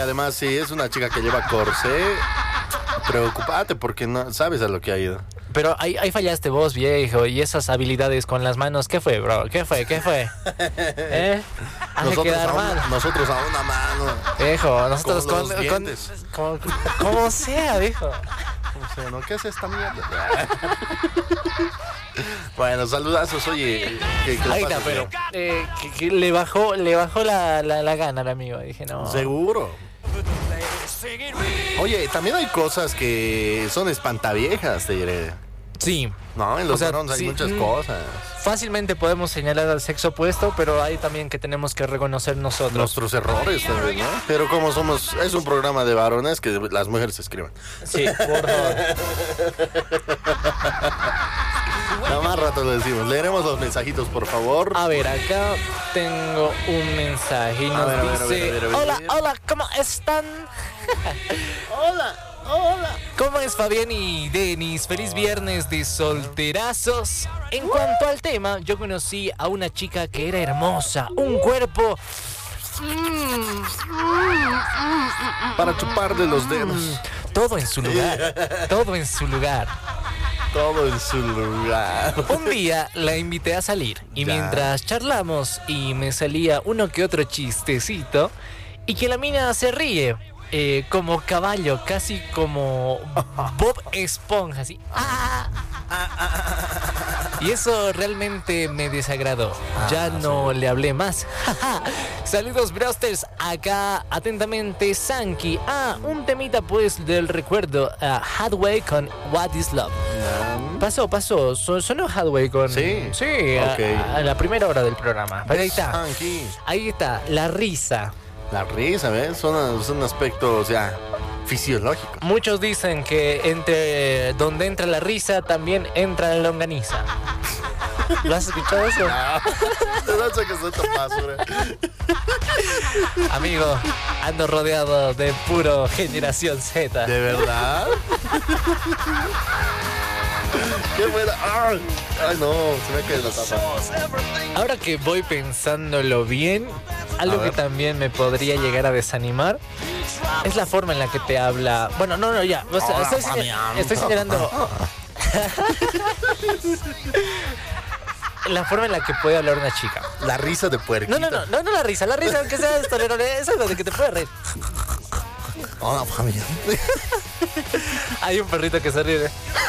Además, si es una chica que lleva corsé, preocupate porque no sabes a lo que ha ido. Pero ahí fallaste vos, viejo, y esas habilidades con las manos, ¿qué fue, bro? ¿Qué fue? Hace quedar mal. Nosotros a una mano. Viejo, nosotros con los dientes. Como sea, viejo. O sea, ¿no? ¿Qué es esta mierda? Bueno, saludazos, oye. Ahí está, pero que le bajó la gana al amigo. Dije, no. Seguro. Oye, también hay cosas que son espantaviejas, te diré. Sí. No, en los varones hay muchas cosas. Fácilmente podemos señalar al sexo opuesto, pero hay también que tenemos que reconocer nosotros. Nuestros errores también, ¿no? Pero como somos, es un programa de varones, que las mujeres se escriban. Sí, por favor. No, más rato lo decimos. Leeremos los mensajitos, por favor. A ver, acá tengo un mensaje y nos dice: Hola, ¿cómo están? Hola. ¿Cómo es Fabián y Denis? Feliz viernes de solterazos. En cuanto al tema, yo conocí a una chica que era hermosa, un cuerpo para chuparle los dedos. Todo en su lugar. Todo en su lugar. Un día la invité a salir y mientras charlamos y me salía uno que otro chistecito y que la mina se ríe. Como caballo, casi como Bob Esponja, así. Y eso realmente me desagradó. Ya no le hablé más. Saludos, Brosters. Acá, atentamente, Sanky. Un temita, pues, del recuerdo. Hathaway con What is Love. Pasó. Sonó Hathaway con... Sí, okay. a la primera hora del programa. Pero Sanky. Ahí está, la risa. La risa, ¿ves? Son aspectos ya fisiológicos. Muchos dicen que entre donde entra la risa también entra la longaniza. ¿Lo has escuchado eso? No sé qué es esta basura. Amigo, ando rodeado de puro generación Z. ¿De verdad? ¡Qué buena! ¡Ay, no! Se me cae la tapa. Ahora que voy pensándolo bien, algo que también me podría llegar a desanimar es la forma en la que te habla. Bueno, no, ya. O sea, estoy señalando la forma en la que puede hablar una chica. La risa de puerquito. No la risa, aunque sea de tolerable, eso es lo de que te puede reír. Hola, familia. Hay un perrito que se ríe.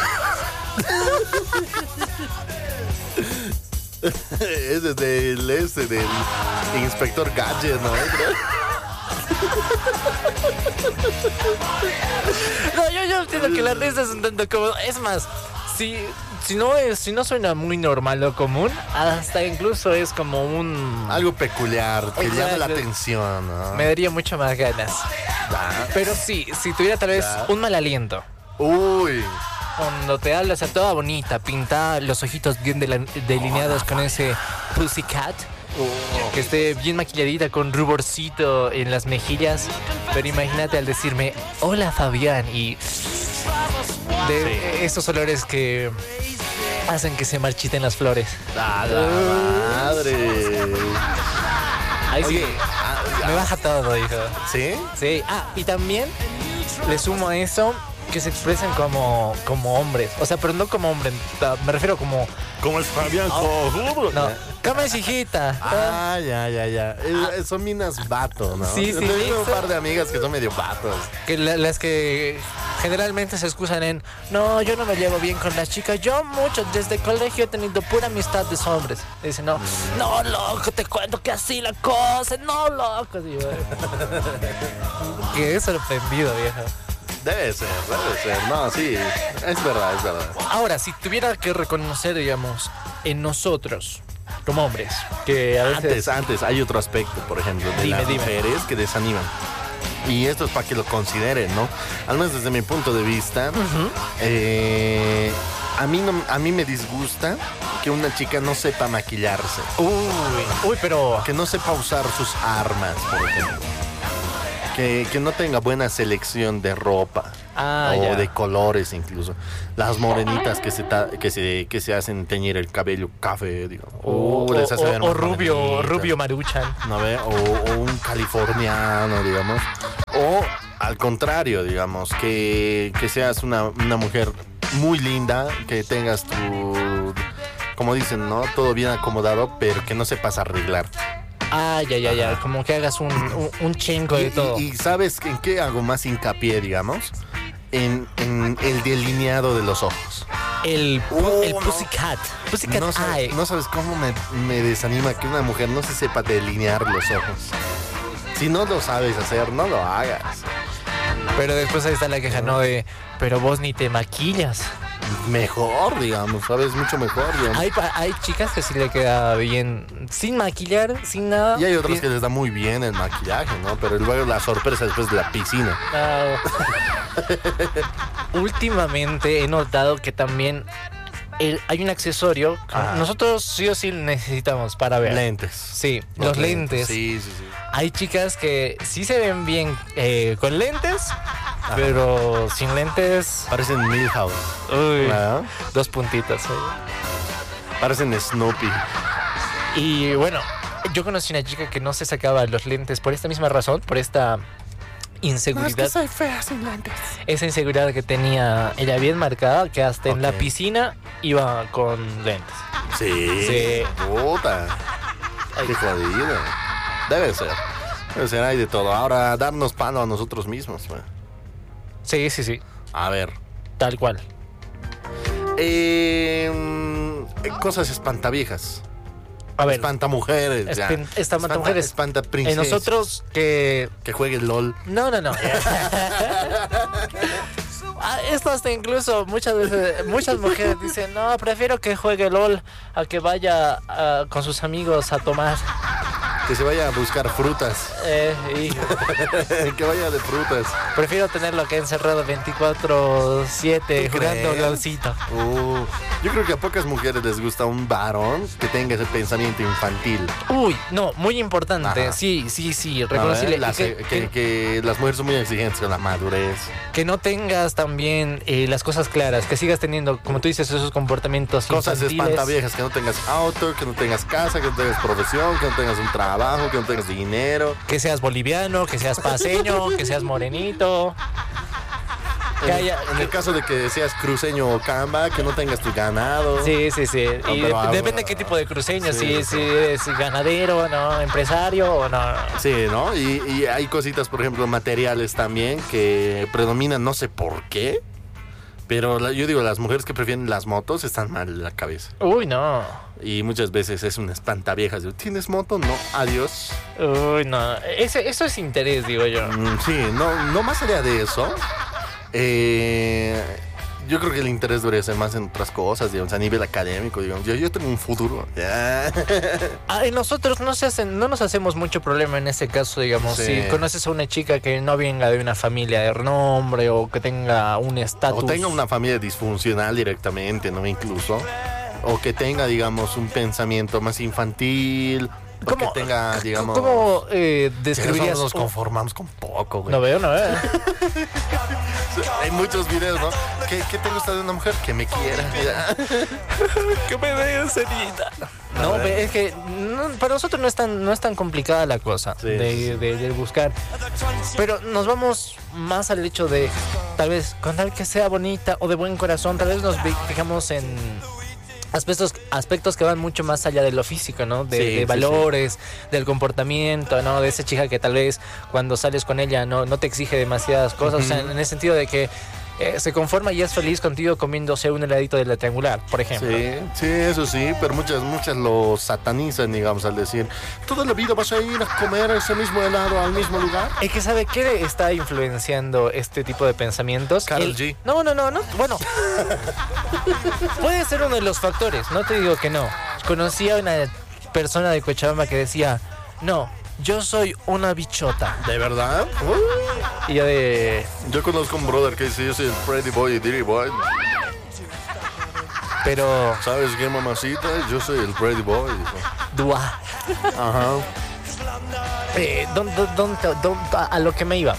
Ese del Inspector Gadget, ¿no? No, yo entiendo que la risa es un tanto como... Es más, si no suena muy normal o común, hasta incluso es como un... algo peculiar, que llama la atención, ¿no? Me daría mucho más ganas. Pero sí, si tuviera tal vez un mal aliento. Uy. Cuando te hablas a toda bonita, pintada, los ojitos bien delineados con ese pussycat. Que esté bien maquilladita con ruborcito en las mejillas. Pero imagínate al decirme, hola Fabián, y de esos olores que hacen que se marchiten las flores. ¡A la madre! Ahí sí, me baja todo, hijo. ¿Sí? Sí, y también le sumo a eso que se expresen como hombres. O sea, pero no como hombre, me refiero como... Como el Fabián cojudo. No, ¿cómo es, hijita? Ya. Son minas vato, ¿no? Sí. Tengo un par de amigas que son medio vatos. Que las que generalmente se excusan en... No, yo no me llevo bien con las chicas. Yo desde colegio he tenido pura amistad de hombres. Y dicen, no, loco, te cuento que así la cosa. No, loco. Qué sorprendido, viejo. Debe ser. No, sí, es verdad. Ahora, si tuviera que reconocer, digamos, en nosotros, como hombres, que a veces... Antes, hay otro aspecto, por ejemplo, de las mujeres que desaniman. Y esto es para que lo consideren, ¿no? Al menos desde mi punto de vista, a mí me disgusta que una chica no sepa maquillarse. Uy, pero... Que no sepa usar sus armas, por ejemplo. que no tenga buena selección de ropa. O ya. de colores incluso. Las morenitas que se hacen teñir el cabello café, digamos. Les hace ver más rubio morenitas. maruchan. ¿No ve? O un californiano, digamos. O al contrario, digamos, que seas una mujer muy linda, que tengas tu, como dicen, ¿no? Todo bien acomodado, pero que no sepas arreglar. Ya. Como que hagas un chingo de todo. Y ¿sabes en qué hago más hincapié, digamos? En el delineado de los ojos. El no. Pussycat Eye. No sabes cómo me desanima que una mujer no se sepa delinear los ojos. Si no lo sabes hacer, no lo hagas. Pero después ahí está la queja, ¿no? Pero vos ni te maquillas. Mejor, digamos, sabes, mucho mejor, digamos. Hay chicas que sí le queda bien sin maquillar, sin nada. Y hay otras que les da muy bien el maquillaje, ¿no? Pero luego la sorpresa después de la piscina. Últimamente he notado que también hay un accesorio que nosotros sí o sí necesitamos para ver. Lentes. Sí, los lentes. Sí. Hay chicas que sí se ven bien con lentes, pero sin lentes. Parecen Milhouse. Uy, ¿Ah? 2 puntitos. Parecen Snoopy. Y bueno, yo conocí una chica que no se sacaba los lentes por esta misma razón, por esta inseguridad. No, es que soy fea sin lentes. Esa inseguridad que tenía ella bien marcada, que hasta en la piscina iba con lentes. Sí. Puta. Qué jodido. Debe ser, hay de todo. Ahora, darnos palo a nosotros mismos. Man. Sí. A ver. Tal cual. Cosas espantaviejas. A ver. Espantamujeres. Espantamujeres. Espantaprincesas. Nosotros que juegue LOL. No. Esto hasta incluso muchas veces, muchas mujeres dicen, no, prefiero que juegue LOL a que vaya con sus amigos a tomar. Que se vaya a buscar frutas. Que vaya de frutas. Prefiero tenerlo que encerrado 24/7 jugando LOLcito. Yo creo que a pocas mujeres les gusta un varón que tenga ese pensamiento infantil. Uy, no, muy importante. Ajá. Sí, reconocible. Que las mujeres son muy exigentes con la madurez. Que no tengas también las cosas claras, que sigas teniendo, como tú dices, esos comportamientos cosas infantiles. Espantaviejas, que no tengas auto, que no tengas casa, que no tengas profesión, que no tengas un trabajo, que no tengas dinero. Que seas boliviano, que seas paseño, que seas morenito. En el caso de que seas cruceño o camba, que no tengas tu ganado. Sí. Y depende de qué tipo de cruceño, si es ganadero, no, empresario o no. Sí, ¿no? Y hay cositas, por ejemplo, materiales también que predominan, no sé por qué. Pero yo digo, las mujeres que prefieren las motos están mal de la cabeza. Uy, no. Y muchas veces es un espantaviejas. ¿Tienes moto? No, adiós. Uy, no. Eso es interés, digo yo. Sí, no más allá de eso. Yo creo que el interés debería ser más en otras cosas, digamos, a nivel académico, digamos. Yo tengo un futuro. Nosotros no nos hacemos mucho problema en ese caso, digamos. Sí. Si conoces a una chica que no venga de una familia de renombre o que tenga un estatus. O tenga una familia disfuncional directamente, ¿no? Incluso. O que tenga, digamos, un pensamiento más infantil. ¿Cómo, que tenga, digamos... ¿Cómo describirías? Nos conformamos con poco, güey. No veo. Hay muchos videos, ¿no? ¿Qué te gusta de una mujer? Que me quiera. Que me dé cenita. No, es que para nosotros no es tan complicada la cosa de buscar. Pero nos vamos más al hecho de, tal vez, con tal que sea bonita o de buen corazón, tal vez nos fijamos en aspectos que van mucho más allá de lo físico, ¿no? De valores, del comportamiento, ¿no? De esa chica que tal vez cuando sales con ella no te exige demasiadas cosas, o sea, en el sentido de que se conforma y es feliz contigo comiéndose un heladito de la Triangular, por ejemplo. Sí, eso sí, pero muchas lo satanizan, digamos, al decir, toda la vida vas a ir a comer ese mismo helado al mismo lugar. Es que ¿sabe qué está influenciando este tipo de pensamientos? Karol G. No, bueno. Puede ser uno de los factores, no te digo que no. Conocí a una persona de Cochabamba que decía, no, yo soy una bichota. ¿De verdad? Y yo conozco un brother que dice, yo soy el Pretty Boy y Dirty Boy. Pero... ¿Sabes qué, mamacita? Yo soy el Pretty Boy. Dua. Ajá. a lo que me iba.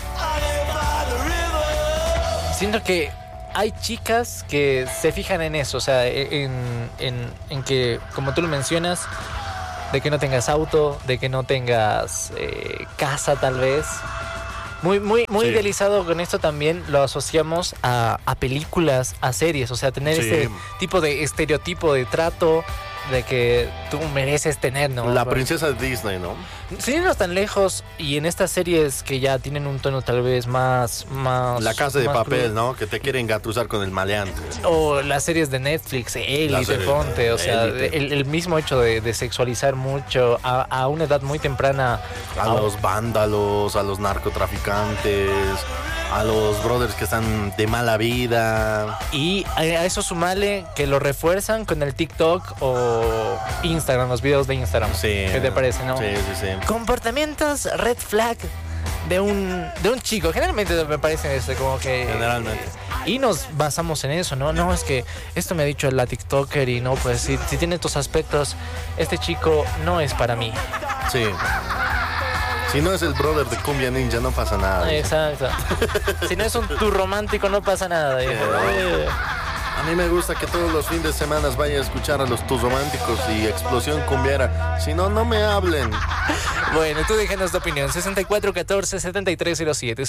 Siento que hay chicas que se fijan en eso, o sea, en que, como tú lo mencionas, de que no tengas auto, de que no tengas casa tal vez. Muy Sí. idealizado con esto también lo asociamos a películas, a series, o sea, tener Sí. ese tipo de estereotipo de trato de que tú mereces tener, ¿no? La princesa de Disney, ¿no? Sin irnos tan lejos y en estas series que ya tienen un tono tal vez más La casa de más papel, crudo. ¿no? Que te quieren engatusar con el maleante. O las series de Netflix, La Élite, serie ponte, o sea, Élite. el mismo hecho de sexualizar mucho a una edad muy temprana. A los vándalos, a los narcotraficantes, a los brothers que están de mala vida. Y a eso sumale que lo refuerzan con el TikTok o Instagram, los videos de Instagram. Sí. ¿Qué te parece, no? Sí, sí, sí. Comportamientos red flag de un chico. Generalmente me parece como que... Generalmente. Y nos basamos en eso, ¿no? No, es que esto me ha dicho la TikToker y no, pues si tiene estos aspectos, este chico no es para mí. Sí. Si no es el brother de Cumbia Ninja, no pasa nada. Exacto. Si no es un tu romántico, no pasa nada. A mí me gusta que todos los fines de semana vaya a escuchar a los tus románticos y Explosión Cumbiera. Si no, no me hablen. Bueno, tú déjanos tu opinión. 6414-7307.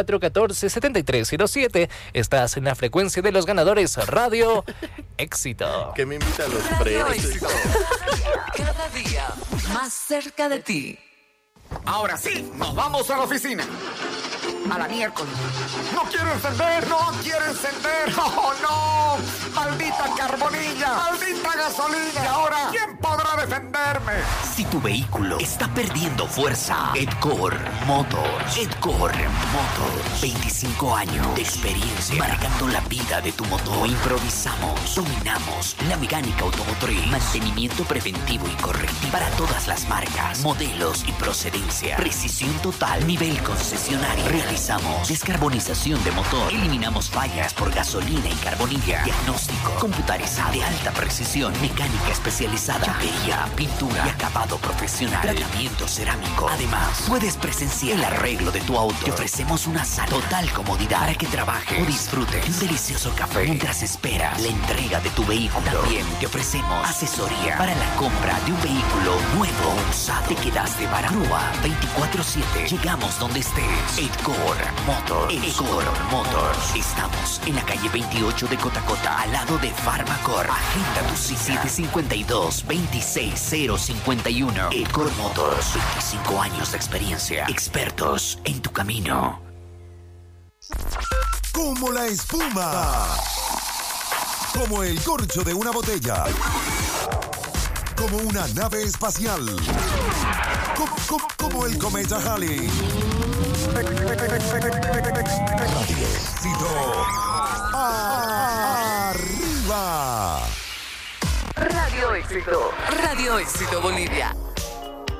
6414-7307. Estás en la frecuencia de los ganadores. Radio Éxito. Que me invita a los Radio presos. Éxito. Cada día más cerca de ti. Ahora sí, nos vamos a la oficina. A la miércoles. No quiero encender, no quiero encender. ¡Oh, no! ¡Maldita carbonilla! ¡Maldita gasolina! ¿Y ahora quién podrá defenderme? Si tu vehículo está perdiendo fuerza, Edcore Motors. Edcore Motors. 25 años de experiencia marcando la vida de tu motor. Improvisamos, dominamos la mecánica automotriz. Mantenimiento preventivo y correctivo para todas las marcas, modelos y procedencia. Precisión total, nivel concesionario. Realizamos descarbonización de motor. Eliminamos fallas por gasolina y carbonilla. Diagnóstico computarizado de alta precisión. Mecánica especializada. Chapería, pintura y acabado profesional. Tratamiento cerámico. Además, puedes presenciar el arreglo de tu auto. Te ofrecemos una sala total comodidad para que trabajes o disfrutes de un delicioso café mientras esperas la entrega de tu vehículo. También te ofrecemos asesoría para la compra de un vehículo nuevo o usado. Te quedas de Baracrúa 24/7. Llegamos donde estés. Edcore Motors. Edcore Motors. Estamos en la calle 28 de Cotacota, al lado de Farmacor. Agenda tu cita 752-26051. Edcore Motors. 25 años de experiencia. Expertos en tu camino. Como la espuma, como el corcho de una botella, como una nave espacial, como el cometa Halley. Radio Éxito. ¡Arriba! Radio Éxito. Radio Éxito Bolivia.